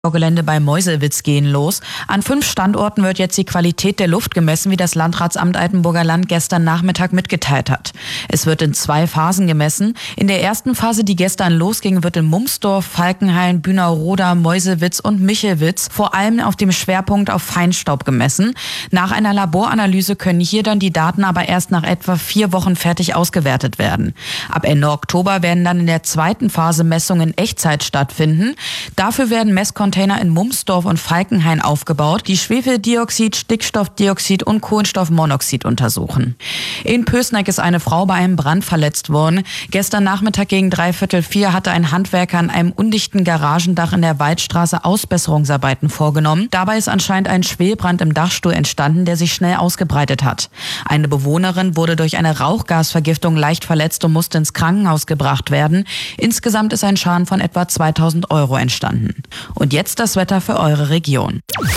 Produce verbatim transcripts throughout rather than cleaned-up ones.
Gelände bei Meuselwitz gehen los. An fünf Standorten wird jetzt die Qualität der Luft gemessen, wie das Landratsamt Altenburger Land gestern Nachmittag mitgeteilt hat. Es wird in zwei Phasen gemessen. In der ersten Phase, die gestern losging, wird in Mumsdorf, Falkenhain, Bühnerroda, Meuselwitz und Michelwitz vor allem auf dem Schwerpunkt auf Feinstaub gemessen. Nach einer Laboranalyse können hier dann die Daten aber erst nach etwa vier Wochen fertig ausgewertet werden. Ab Ende Oktober werden dann in der zweiten Phase Messungen in Echtzeit stattfinden. Dafür werden Messkontrollen Container in Mumsdorf und Falkenhain aufgebaut, die Schwefeldioxid, Stickstoffdioxid und Kohlenstoffmonoxid untersuchen. In Pößneck ist eine Frau bei einem Brand verletzt worden. Gestern Nachmittag gegen dreiviertel vier hatte ein Handwerker an einem undichten Garagendach in der Waldstraße Ausbesserungsarbeiten vorgenommen. Dabei ist anscheinend ein Schwelbrand im Dachstuhl entstanden, der sich schnell ausgebreitet hat. Eine Bewohnerin wurde durch eine Rauchgasvergiftung leicht verletzt und musste ins Krankenhaus gebracht werden. Insgesamt ist ein Schaden von etwa zweitausend Euro entstanden. Und jetzt das Wetter für eure Region.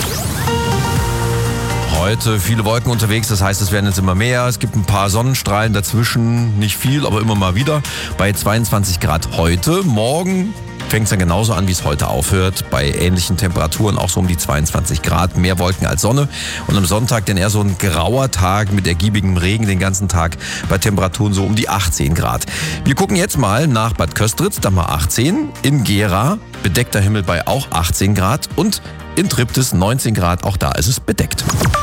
Heute viele Wolken unterwegs, das heißt, es werden jetzt immer mehr. Es gibt ein paar Sonnenstrahlen dazwischen, nicht viel, aber immer mal wieder. Bei zweiundzwanzig Grad heute. Morgen fängt es dann genauso an, wie es heute aufhört. Bei ähnlichen Temperaturen auch so um die zweiundzwanzig Grad. Mehr Wolken als Sonne. Und am Sonntag dann eher so ein grauer Tag mit ergiebigem Regen den ganzen Tag. Bei Temperaturen so um die achtzehn Grad. Wir gucken jetzt mal nach Bad Köstritz, da mal achtzehn. In Gera bedeckter Himmel bei auch achtzehn Grad. Und in Triptis neunzehn Grad, auch da ist es bedeckt.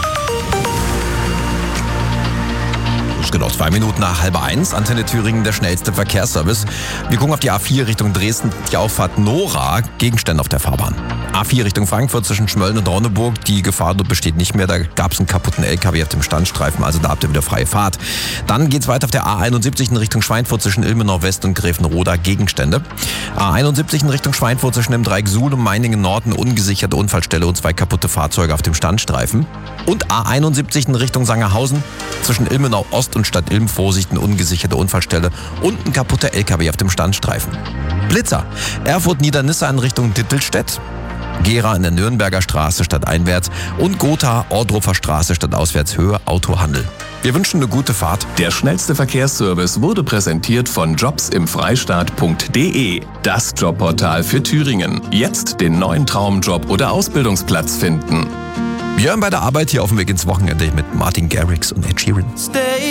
Genau, zwei Minuten nach halb eins. Antenne Thüringen, der schnellste Verkehrsservice. Wir gucken auf die A vier Richtung Dresden, die Auffahrt Nora, Gegenstände auf der Fahrbahn. A vier Richtung Frankfurt zwischen Schmölln und Dorneburg, die Gefahr dort besteht nicht mehr. Da gab es einen kaputten L K W auf dem Standstreifen, also da habt ihr wieder freie Fahrt. Dann geht's weiter auf der A einundsiebzig in Richtung Schweinfurt zwischen Ilmenau West und Gräfenroda, Gegenstände. A einundsiebzig in Richtung Schweinfurt zwischen dem Dreieck Suhl und Meiningen Nord, eine ungesicherte Unfallstelle und zwei kaputte Fahrzeuge auf dem Standstreifen. Und A einundsiebzig in Richtung Sangerhausen zwischen Ilmenau Ost und Stadt Ilm, Vorsicht, eine ungesicherte Unfallstelle und ein kaputter L K W auf dem Standstreifen. Blitzer, Erfurt-Niedernisse in Richtung Dittelstedt, Gera in der Nürnberger Straße stadteinwärts und Gotha, Ordrupfer Straße stadtauswärts Höhe Autohandel. Wir wünschen eine gute Fahrt. Der schnellste Verkehrsservice wurde präsentiert von jobs im freistaat punkt de, das Jobportal für Thüringen. Jetzt den neuen Traumjob oder Ausbildungsplatz finden. Wir hören bei der Arbeit hier auf dem Weg ins Wochenende mit Martin Garrix und Ed Sheeran. Stay